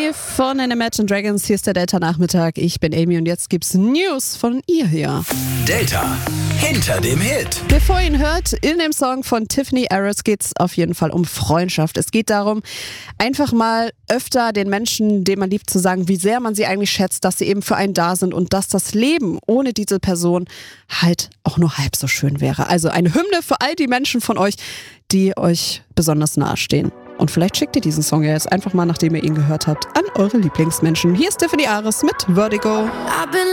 Live von den Imagine Dragons. Hier ist der Delta-Nachmittag. Ich bin Amy und jetzt gibt's News von ihr hier. Delta hinter dem Hit. Bevor ihr ihn hört, in dem Song von Tiffany Harris geht's auf jeden Fall um Freundschaft. Es geht darum, einfach mal öfter den Menschen, den man liebt, zu sagen, wie sehr man sie eigentlich schätzt, dass sie eben für einen da sind und dass das Leben ohne diese Person halt auch nur halb so schön wäre. Also eine Hymne für all die Menschen von euch, die euch besonders nahestehen. Und vielleicht schickt ihr diesen Song ja jetzt einfach mal, nachdem ihr ihn gehört habt, an eure Lieblingsmenschen. Hier ist Tiffany Harris mit Vertigo.